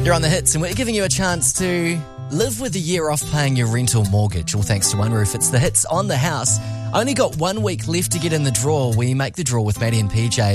You're on the hits, and we're giving you a chance to live with a year off paying your rental mortgage, all thanks to One Roof. It's the hits on the house. Only got 1 week left to get in the draw. We make the draw with Maddie and PJ